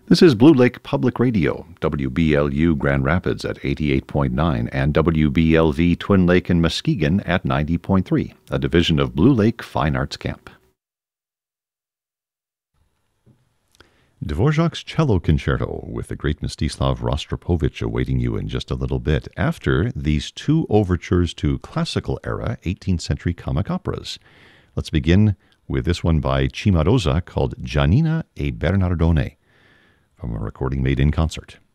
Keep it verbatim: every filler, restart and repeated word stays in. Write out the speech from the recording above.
This is Blue Lake Public Radio, W B L U Grand Rapids at eighty-eight point nine and W B L V Twin Lake and Muskegon at ninety point three, a division of Blue Lake Fine Arts Camp. Dvorak's Cello Concerto with the great Mstislav Rostropovich awaiting you in just a little bit after these two overtures to classical-era eighteenth century comic operas. Let's begin with this one by Cimarosa called Giannina e Bernardone, from a recording made in concert.